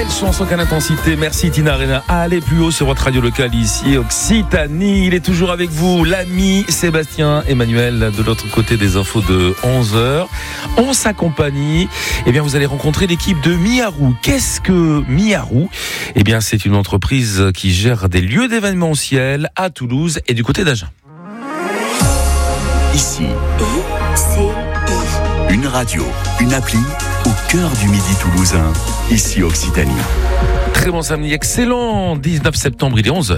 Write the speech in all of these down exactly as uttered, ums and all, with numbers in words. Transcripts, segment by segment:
belle chanson qu'à l'intensité. Merci Tina Arena. Allez plus haut sur votre radio locale ici, Occitanie. Il est toujours avec vous, l'ami Sébastien Emmanuel, de l'autre côté des infos de onze heures. On s'accompagne. Eh bien, vous allez rencontrer l'équipe de Miarou. Qu'est-ce que Miarou ? Eh bien, c'est une entreprise qui gère des lieux d'événementiel à Toulouse et du côté d'Agen. Ici, I C I. Une radio, une appli au cœur du midi toulousain. Ici Occitanie. Très bon samedi, excellent dix-neuf septembre, il est onze heures.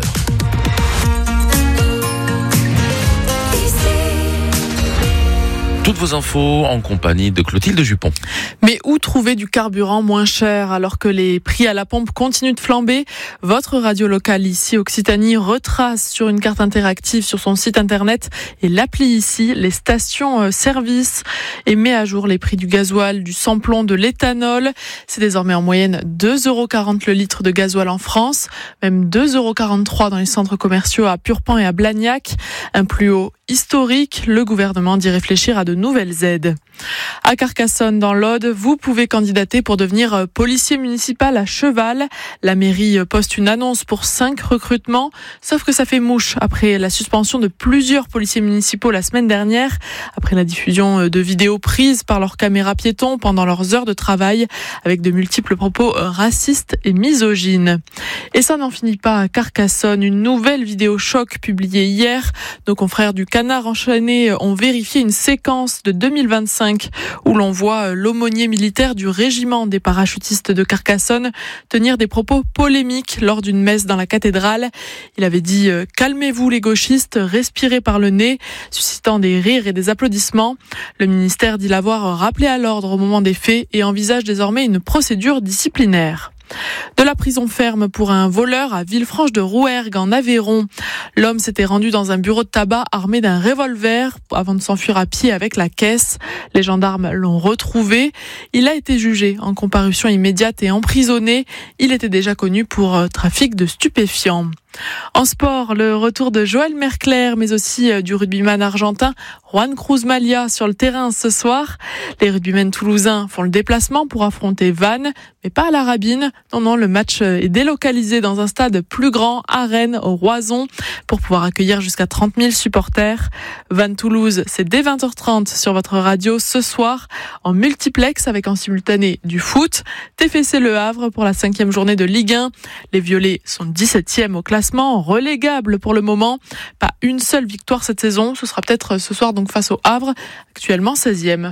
Toutes vos infos en compagnie de Clotilde Jupon. Mais où trouver du carburant moins cher alors que les prix à la pompe continuent de flamber ? Votre radio locale ici, Occitanie, retrace sur une carte interactive sur son site internet et l'appli ici, les stations-service, et met à jour les prix du gasoil, du sans-plomb, de l'éthanol. C'est désormais en moyenne deux euros quarante le litre de gasoil en France, même deux euros quarante-trois dans les centres commerciaux à Purpan et à Blagnac. Un plus haut historique, le gouvernement dit réfléchir à de nouvelles aides. À Carcassonne, dans l'Aude, vous pouvez candidater pour devenir policier municipal à Cheval. La mairie poste une annonce pour cinq recrutements, sauf que ça fait mouche après la suspension de plusieurs policiers municipaux la semaine dernière, après la diffusion de vidéos prises par leurs caméras piétons pendant leurs heures de travail, avec de multiples propos racistes et misogynes. Et ça n'en finit pas à Carcassonne. Une nouvelle vidéo choc publiée hier. Nos confrères du Canard enchaîné ont vérifié une séquence de deux mille vingt-cinq où l'on voit l'aumônier militaire du régiment des parachutistes de Carcassonne tenir des propos polémiques lors d'une messe dans la cathédrale. Il avait dit « Calmez-vous les gauchistes, respirez par le nez », suscitant des rires et des applaudissements. Le ministère dit l'avoir rappelé à l'ordre au moment des faits et envisage désormais une procédure disciplinaire. De la prison ferme pour un voleur à Villefranche-de-Rouergue en Aveyron. L'homme s'était rendu dans un bureau de tabac armé d'un revolver avant de s'enfuir à pied avec la caisse. Les gendarmes l'ont retrouvé. Il a été jugé en comparution immédiate et emprisonné. Il était déjà connu pour trafic de stupéfiants. En sport, le retour de Joël Merclair, mais aussi du rugbyman argentin Juan Cruz Malia sur le terrain ce soir. Les rugbymen toulousains font le déplacement pour affronter Vannes, mais pas à la Rabine. Non, non, le match est délocalisé dans un stade plus grand à Rennes, au Roison, pour pouvoir accueillir jusqu'à trente mille supporters. Vannes-Toulouse, c'est dès vingt heures trente sur votre radio ce soir, en multiplex avec en simultané du foot. T F C Le Havre pour la cinquième journée de Ligue un. Les Violets sont dix-septième au classement, relégable pour le moment. Pas une seule victoire cette saison. Ce sera peut-être ce soir donc face au Havre, actuellement seizième.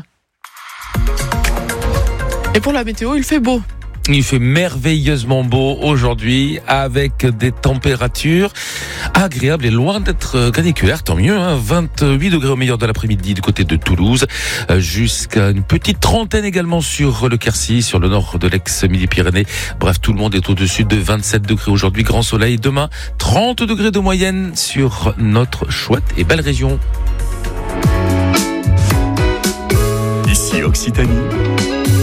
Et pour la météo, il fait beau. Il fait merveilleusement beau aujourd'hui avec des températures agréables et loin d'être caniculaires, tant mieux, hein. vingt-huit degrés au meilleur de l'après-midi du côté de Toulouse, jusqu'à une petite trentaine également sur le Quercy, sur le nord de l'ex-Midi-Pyrénées. Bref, tout le monde est au-dessus de vingt-sept degrés aujourd'hui, grand soleil. Demain, trente degrés de moyenne sur notre chouette et belle région. Ici Occitanie.